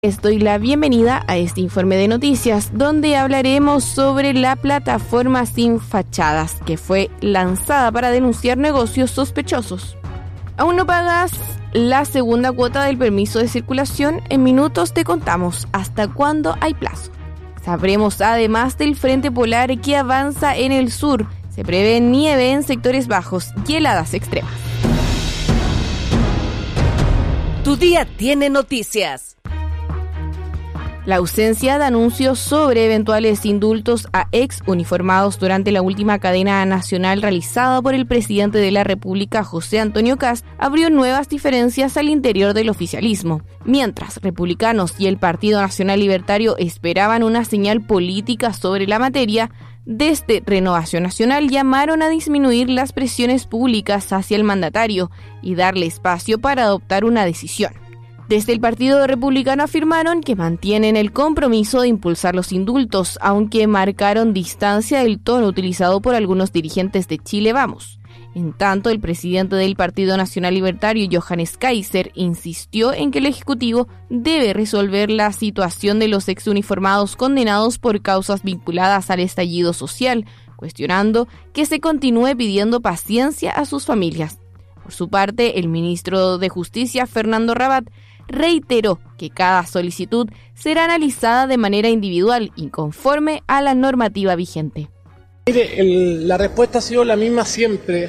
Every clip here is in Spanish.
Les doy la bienvenida a este informe de noticias, donde hablaremos sobre la plataforma Sin Fachadas, que fue lanzada para denunciar negocios sospechosos. ¿Aún no pagas la segunda cuota del permiso de circulación? En minutos te contamos hasta cuándo hay plazo. Sabremos además del frente polar que avanza en el sur. Se prevé nieve en sectores bajos y heladas extremas. Tu día tiene noticias. La ausencia de anuncios sobre eventuales indultos a ex uniformados durante la última cadena nacional realizada por el presidente de la República, José Antonio Kast, abrió nuevas diferencias al interior del oficialismo. Mientras republicanos y el Partido Nacional Libertario esperaban una señal política sobre la materia, desde Renovación Nacional llamaron a disminuir las presiones públicas hacia el mandatario y darle espacio para adoptar una decisión. Desde el Partido Republicano afirmaron que mantienen el compromiso de impulsar los indultos, aunque marcaron distancia del tono utilizado por algunos dirigentes de Chile Vamos. En tanto, el presidente del Partido Nacional Libertario, Johannes Kaiser, insistió en que el Ejecutivo debe resolver la situación de los exuniformados condenados por causas vinculadas al estallido social, cuestionando que se continúe pidiendo paciencia a sus familias. Por su parte, el ministro de Justicia, Fernando Rabat, reiteró que cada solicitud será analizada de manera individual y conforme a la normativa vigente. Mire, la respuesta ha sido la misma siempre.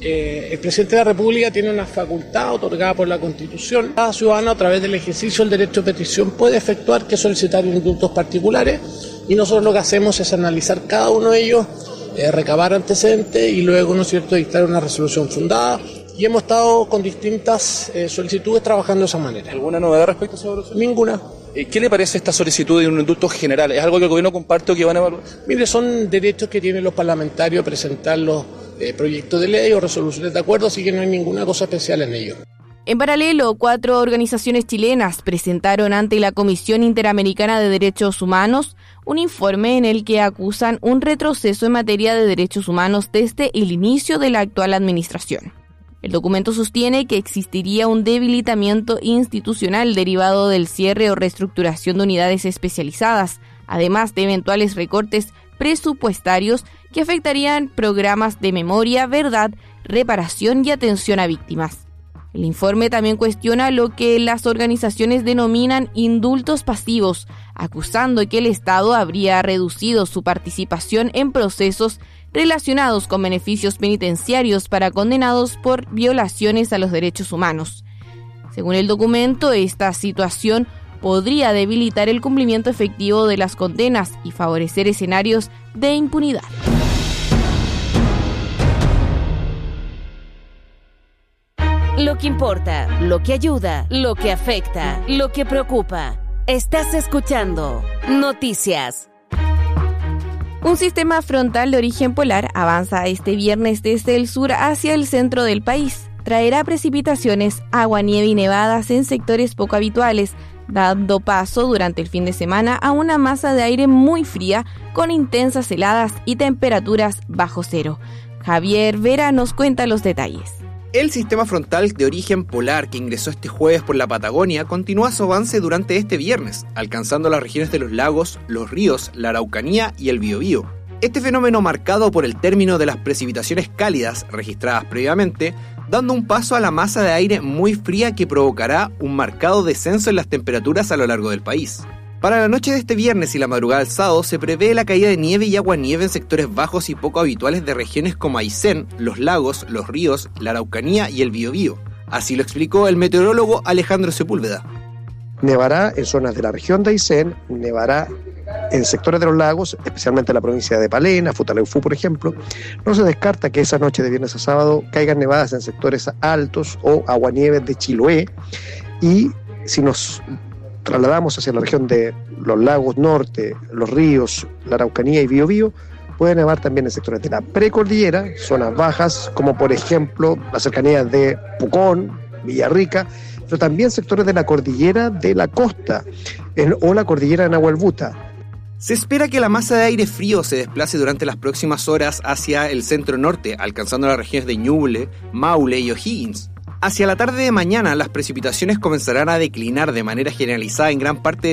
El presidente de la República tiene una facultad otorgada por la Constitución. Cada ciudadano, a través del ejercicio del derecho de petición, puede efectuar que solicitar indultos particulares, y nosotros lo que hacemos es analizar cada uno de ellos, recabar antecedentes y luego, ¿no es cierto?, dictar una resolución fundada. Y hemos estado con distintas solicitudes trabajando de esa manera. ¿Alguna novedad respecto a esa evaluación? Ninguna. ¿Qué le parece esta solicitud de un indulto general? ¿Es algo que el gobierno comparte o que van a evaluar? Mire, son derechos que tienen los parlamentarios a presentar los proyectos de ley o resoluciones de acuerdo, así que no hay ninguna cosa especial en ello. En paralelo, 4 organizaciones chilenas presentaron ante la Comisión Interamericana de Derechos Humanos un informe en el que acusan un retroceso en materia de derechos humanos desde el inicio de la actual administración. El documento sostiene que existiría un debilitamiento institucional derivado del cierre o reestructuración de unidades especializadas, además de eventuales recortes presupuestarios que afectarían programas de memoria, verdad, reparación y atención a víctimas. El informe también cuestiona lo que las organizaciones denominan indultos pasivos, acusando que el Estado habría reducido su participación en procesos relacionados con beneficios penitenciarios para condenados por violaciones a los derechos humanos. Según el documento, esta situación podría debilitar el cumplimiento efectivo de las condenas y favorecer escenarios de impunidad. Lo que importa, lo que ayuda, lo que afecta, lo que preocupa. Estás escuchando Noticias. Un sistema frontal de origen polar avanza este viernes desde el sur hacia el centro del país. Traerá precipitaciones, agua, nieve y nevadas en sectores poco habituales, dando paso durante el fin de semana a una masa de aire muy fría con intensas heladas y temperaturas bajo cero. Javier Vera nos cuenta los detalles. El sistema frontal de origen polar que ingresó este jueves por la Patagonia continúa su avance durante este viernes, alcanzando las regiones de los lagos, los ríos, la Araucanía y el Biobío. Este fenómeno, marcado por el término de las precipitaciones cálidas registradas previamente, dando un paso a la masa de aire muy fría que provocará un marcado descenso en las temperaturas a lo largo del país. Para la noche de este viernes y la madrugada del sábado se prevé la caída de nieve y aguanieve en sectores bajos y poco habituales de regiones como Aysén, los lagos, los ríos, la Araucanía y el Biobío. Así lo explicó el meteorólogo Alejandro Sepúlveda. Nevará en zonas de la región de Aysén, nevará en sectores de los lagos, especialmente en la provincia de Palena, Futaleufú, por ejemplo. No se descarta que esa noche de viernes a sábado caigan nevadas en sectores altos o aguanieves de Chiloé, y si nos trasladamos hacia la región de los lagos norte, los ríos, la Araucanía y Biobío, puede nevar también en sectores de la precordillera, zonas bajas, como por ejemplo las cercanías de Pucón, Villarrica, pero también sectores de la cordillera de la costa o la cordillera de Nahuelbuta. Se espera que la masa de aire frío se desplace durante las próximas horas hacia el centro norte, alcanzando las regiones de Ñuble, Maule y O'Higgins. Hacia la tarde de mañana las precipitaciones comenzarán a declinar de manera generalizada en gran parte